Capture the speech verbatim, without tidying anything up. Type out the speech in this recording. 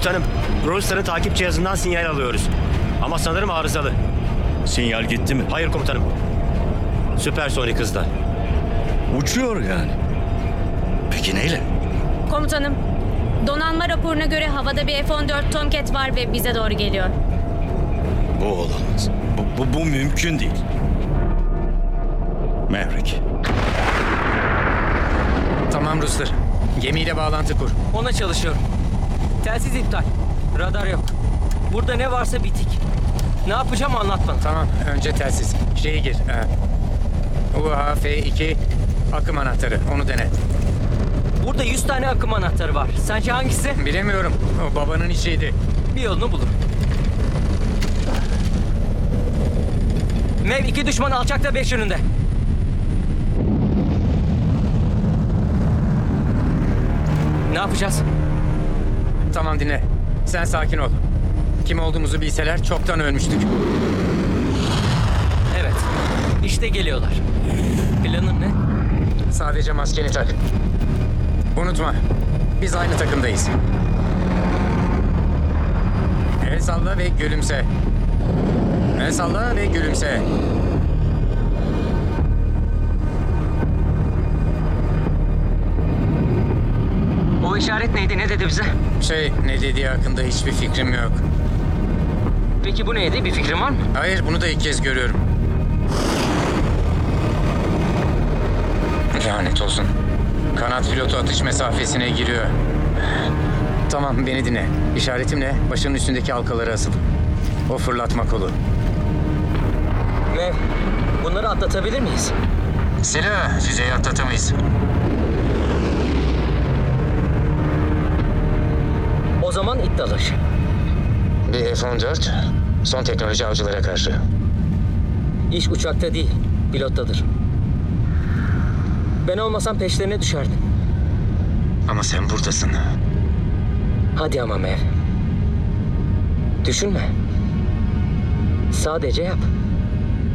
Komutanım, Rolster'ın takip cihazından sinyal alıyoruz. Ama sanırım arızalı. Sinyal gitti mi? Hayır komutanım. Süpersonik hızda. Uçuyor yani. Peki neyle? Komutanım, donanma raporuna göre havada bir F on dört Tomcat var ve bize doğru geliyor. Bu olamaz. Bu, bu, bu mümkün değil. Maverick. Tamam Rooster. Gemiyle bağlantı kur. Ona çalışıyorum. Telsiz iptal. Radar yok. Burada ne varsa bitik. Ne yapacağım anlat bana. Tamam, önce telsiz. Şeye gir. Ee, U H F iki akım anahtarı. Onu dene. Burada yüz tane akım anahtarı var. Sence hangisi? Bilemiyorum. O babanın işiydi. Bir yolunu bulur. Mev iki düşman alçakta beş yönünde. Ne yapacağız? Tamam dinle. Sen sakin ol. Kim olduğumuzu bilseler çoktan ölmüştük. Evet. İşte geliyorlar. Planın ne? Sadece maskeni tak. Unutma. Biz aynı takımdayız. El salla ve gülümse. El salla ve gülümse. O işaret neydi? Ne dedi bize? Şey, ne dediği hakkında hiçbir fikrim yok. Peki bu neydi? Bir fikrin var mı? Hayır, bunu da ilk kez görüyorum. Lanet olsun. Kanat pilotu atış mesafesine giriyor. Tamam, beni dinle. İşaretim ne? Başının üstündeki halkaları asıl. O fırlatma kolu. Mev, bunları atlatabilir miyiz? Silah, füzeyi atlatamayız. O zaman it dalaşı. Bir F on dört, son teknoloji avcılara karşı. İş uçakta değil, pilottadır. Ben olmasam peşlerine düşerdim. Ama sen buradasın. Hadi ama Mev. Düşünme. Sadece yap.